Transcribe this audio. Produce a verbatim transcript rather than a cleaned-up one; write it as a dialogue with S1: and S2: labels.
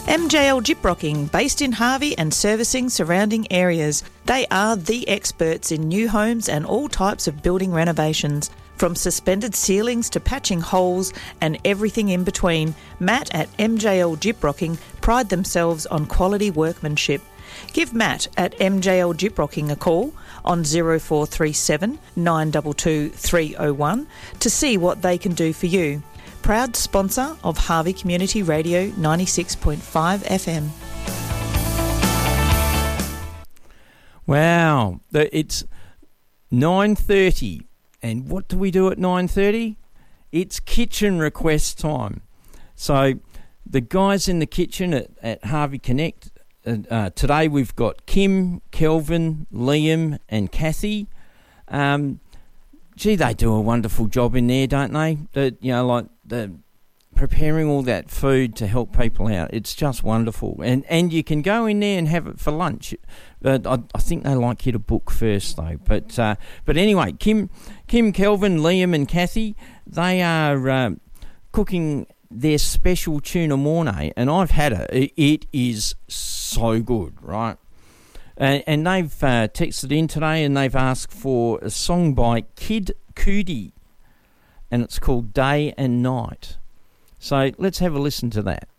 S1: M J L Gyprocking, based in Harvey and servicing surrounding areas. They are the experts in new homes and all types of building renovations. From suspended ceilings to patching holes and everything in between, Matt at M J L Gyprocking pride themselves on quality workmanship. Give Matt at M J L Gyprocking a call on zero four three seven, nine two two, three zero one to see what they can do for you. Proud sponsor of Harvey Community Radio ninety-six point five F M.
S2: Wow, it's nine thirty, and what do we do at nine thirty? It's kitchen request time. So the guys in the kitchen at, at Harvey Connect, uh, uh, today we've got Kim, Kelvin, Liam and Kathy. Um, gee, they do a wonderful job in there, don't they? The, you know, like the preparing all that food to help people out. It's just wonderful. And and you can go in there and have it for lunch. Uh, I, I think they like you to book first, though. But uh, but anyway, Kim, Kim, Kelvin, Liam and Kathy, they are uh, cooking their special tuna mornay, and I've had it. It is so good, right? And, and they've uh, texted in today and they've asked for a song by Kid Cudi, and it's called Day and Night. So let's have a listen to that.